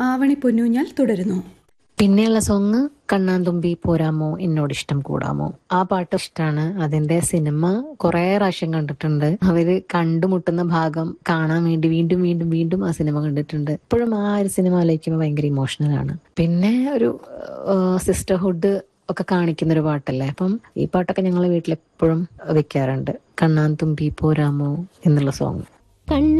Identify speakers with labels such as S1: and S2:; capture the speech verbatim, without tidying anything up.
S1: ആവണി പൊന്നൂഞ്ഞാൽ തുടരുന്നു.
S2: പിന്നെയുള്ള സോങ് കണ്ണാന്തുമ്പി പോരാമോ എന്നോടിഷ്ടം കൂടാമോ. ആ പാട്ട് ഇഷ്ടമാണ്. അതിന്റെ സിനിമ കുറെ പ്രാവശ്യം കണ്ടിട്ടുണ്ട്. അവര് കണ്ടുമുട്ടുന്ന ഭാഗം കാണാൻ വേണ്ടി വീണ്ടും വീണ്ടും വീണ്ടും ആ സിനിമ കണ്ടിട്ടുണ്ട്. ഇപ്പോഴും ആ ഒരു സിനിമ ആലോചിക്കുമ്പോൾ ഭയങ്കര ഇമോഷണൽ ആണ്. പിന്നെ ഒരു സിസ്റ്റർഹുഡ് ഒക്കെ കാണിക്കുന്ന ഒരു പാട്ടല്ലേ. അപ്പം ഈ പാട്ടൊക്കെ ഞങ്ങൾ വീട്ടിലെപ്പോഴും വെക്കാറുണ്ട്. കണ്ണാന്തുമ്പി പോരാമോ എന്നുള്ള സോങ്.